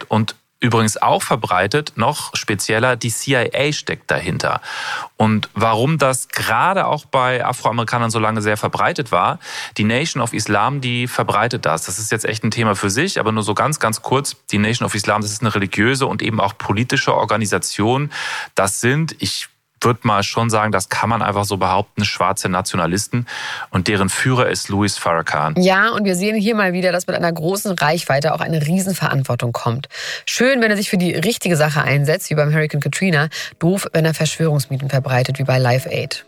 und übrigens auch verbreitet, noch spezieller, die CIA steckt dahinter. Und warum das gerade auch bei Afroamerikanern so lange sehr verbreitet war, die Nation of Islam, die verbreitet das. Das ist jetzt echt ein Thema für sich, aber nur so ganz, ganz kurz. Die Nation of Islam, das ist eine religiöse und eben auch politische Organisation. Das sind, ich würde mal schon sagen, das kann man einfach so behaupten, schwarze Nationalisten. Und deren Führer ist Louis Farrakhan. Ja, und wir sehen hier mal wieder, dass mit einer großen Reichweite auch eine Riesenverantwortung kommt. Schön, wenn er sich für die richtige Sache einsetzt, wie beim Hurricane Katrina. Doof, wenn er Verschwörungsmythen verbreitet, wie bei Live Aid.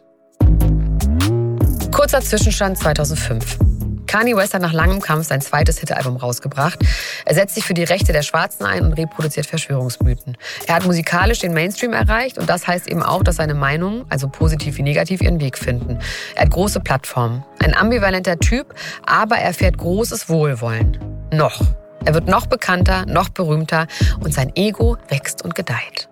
Kurzer Zwischenstand 2005. Kanye West hat nach langem Kampf sein zweites Hit-Album rausgebracht. Er setzt sich für die Rechte der Schwarzen ein und reproduziert Verschwörungsmythen. Er hat musikalisch den Mainstream erreicht und das heißt eben auch, dass seine Meinungen, also positiv wie negativ, ihren Weg finden. Er hat große Plattformen. Ein ambivalenter Typ, aber er erfährt großes Wohlwollen. Noch. Er wird noch bekannter, noch berühmter und sein Ego wächst und gedeiht.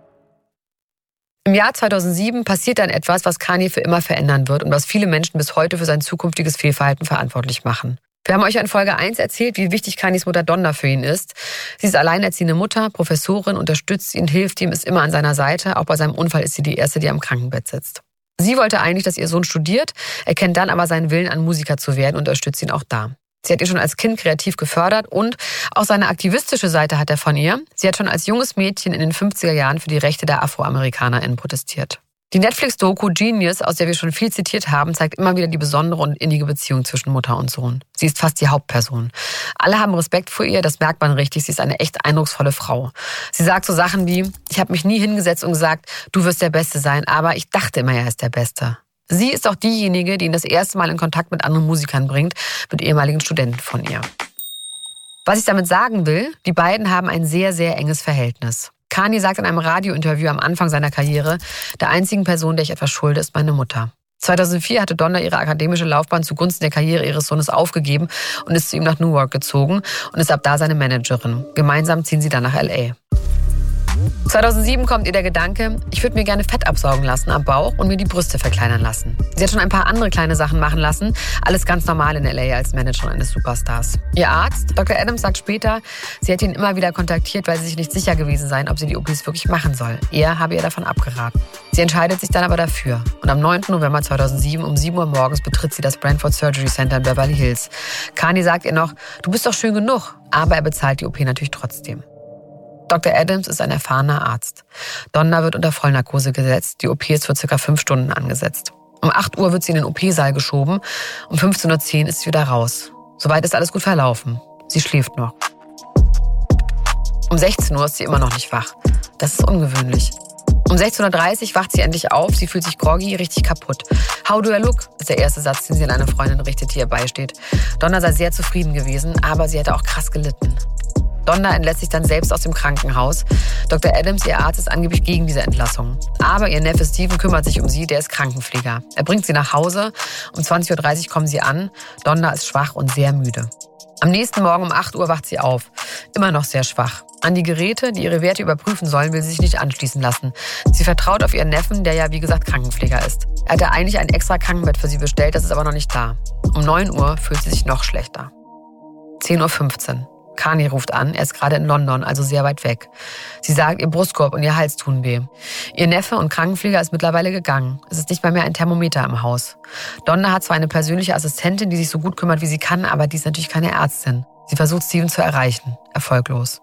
Im Jahr 2007 passiert dann etwas, was Kanye für immer verändern wird und was viele Menschen bis heute für sein zukünftiges Fehlverhalten verantwortlich machen. Wir haben euch in Folge 1 erzählt, wie wichtig Kanyes Mutter Donna für ihn ist. Sie ist alleinerziehende Mutter, Professorin, unterstützt ihn, hilft ihm, ist immer an seiner Seite. Auch bei seinem Unfall ist sie die Erste, die am Krankenbett sitzt. Sie wollte eigentlich, dass ihr Sohn studiert, erkennt dann aber seinen Willen an, Musiker zu werden und unterstützt ihn auch da. Sie hat ihn schon als Kind kreativ gefördert und auch seine aktivistische Seite hat er von ihr. Sie hat schon als junges Mädchen in den 50er Jahren für die Rechte der AfroamerikanerInnen protestiert. Die Netflix-Doku Genius, aus der wir schon viel zitiert haben, zeigt immer wieder die besondere und innige Beziehung zwischen Mutter und Sohn. Sie ist fast die Hauptperson. Alle haben Respekt vor ihr, das merkt man richtig. Sie ist eine echt eindrucksvolle Frau. Sie sagt so Sachen wie, ich habe mich nie hingesetzt und gesagt, du wirst der Beste sein, aber ich dachte immer, er ist der Beste. Sie ist auch diejenige, die ihn das erste Mal in Kontakt mit anderen Musikern bringt, mit ehemaligen Studenten von ihr. Was ich damit sagen will, die beiden haben ein sehr, sehr enges Verhältnis. Kanye sagt in einem Radiointerview am Anfang seiner Karriere, der einzigen Person, der ich etwas schulde, ist meine Mutter. 2004 hatte Donna ihre akademische Laufbahn zugunsten der Karriere ihres Sohnes aufgegeben und ist zu ihm nach Newark gezogen und ist ab da seine Managerin. Gemeinsam ziehen sie dann nach L.A. 2007 kommt ihr der Gedanke, ich würde mir gerne Fett absaugen lassen am Bauch und mir die Brüste verkleinern lassen. Sie hat schon ein paar andere kleine Sachen machen lassen, alles ganz normal in L.A. als Managerin eines Superstars. Ihr Arzt, Dr. Adams, sagt später, sie hätte ihn immer wieder kontaktiert, weil sie sich nicht sicher gewesen seien, ob sie die OPs wirklich machen soll. Er habe ihr davon abgeraten. Sie entscheidet sich dann aber dafür. Und am 9. November 2007 um 7 Uhr morgens betritt sie das Brantford Surgery Center in Beverly Hills. Kanye sagt ihr noch, du bist doch schön genug, aber er bezahlt die OP natürlich trotzdem. Dr. Adams ist ein erfahrener Arzt. Donna wird unter Vollnarkose gesetzt. Die OP ist für ca. 5 Stunden angesetzt. Um 8 Uhr wird sie in den OP-Saal geschoben. Um 15.10 Uhr ist sie wieder raus. Soweit ist alles gut verlaufen. Sie schläft noch. Um 16 Uhr ist sie immer noch nicht wach. Das ist ungewöhnlich. Um 16.30 Uhr wacht sie endlich auf. Sie fühlt sich groggy, richtig kaputt. How do I look? Ist der erste Satz, den sie an eine Freundin richtet, die ihr beisteht. Donna sei sehr zufrieden gewesen, aber sie hätte auch krass gelitten. Donna entlässt sich dann selbst aus dem Krankenhaus. Dr. Adams, ihr Arzt, ist angeblich gegen diese Entlassung. Aber ihr Neffe Steven kümmert sich um sie, der ist Krankenpfleger. Er bringt sie nach Hause. Um 20.30 Uhr kommen sie an. Donna ist schwach und sehr müde. Am nächsten Morgen um 8 Uhr wacht sie auf. Immer noch sehr schwach. An die Geräte, die ihre Werte überprüfen sollen, will sie sich nicht anschließen lassen. Sie vertraut auf ihren Neffen, der ja wie gesagt Krankenpfleger ist. Er hatte eigentlich ein extra Krankenbett für sie bestellt, das ist aber noch nicht da. Um 9 Uhr fühlt sie sich noch schlechter. 10.15 Uhr. Kanye ruft an, er ist gerade in London, also sehr weit weg. Sie sagt, ihr Brustkorb und ihr Hals tun weh. Ihr Neffe und Krankenpfleger ist mittlerweile gegangen. Es ist nicht mal mehr ein Thermometer im Haus. Donna hat zwar eine persönliche Assistentin, die sich so gut kümmert, wie sie kann, aber die ist natürlich keine Ärztin. Sie versucht, Steven zu erreichen. Erfolglos.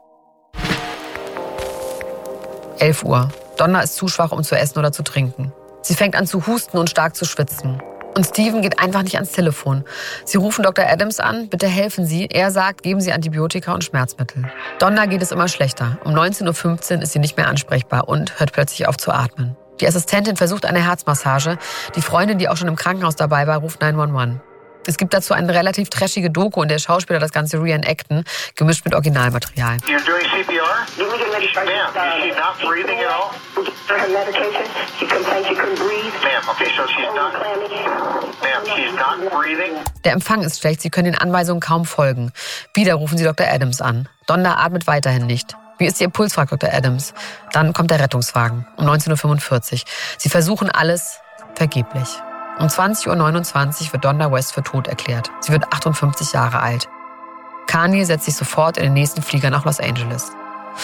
11 Uhr. Donna ist zu schwach, um zu essen oder zu trinken. Sie fängt an zu husten und stark zu schwitzen. Und Steven geht einfach nicht ans Telefon. Sie rufen Dr. Adams an, bitte helfen Sie. Er sagt, geben Sie Antibiotika und Schmerzmittel. Donna geht es immer schlechter. Um 19.15 Uhr ist sie nicht mehr ansprechbar und hört plötzlich auf zu atmen. Die Assistentin versucht eine Herzmassage. Die Freundin, die auch schon im Krankenhaus dabei war, ruft 911. Es gibt dazu eine relativ trashige Doku, in der Schauspieler das Ganze reenacten, gemischt mit Originalmaterial. You're doing CPR? Ma'am, is she not breathing at all? Her medication. She complained she couldn't breathe. Ma'am, okay, so she's not breathing. Der Empfang ist schlecht, sie können den Anweisungen kaum folgen. Wieder rufen sie Dr. Adams an. Donna atmet weiterhin nicht. Wie ist ihr Puls, fragt Dr. Adams. Dann kommt der Rettungswagen um 19.45 Uhr. Sie versuchen alles, vergeblich. Um 20.29 Uhr wird Donna West für tot erklärt. Sie wird 58 Jahre alt. Kanye setzt sich sofort in den nächsten Flieger nach Los Angeles.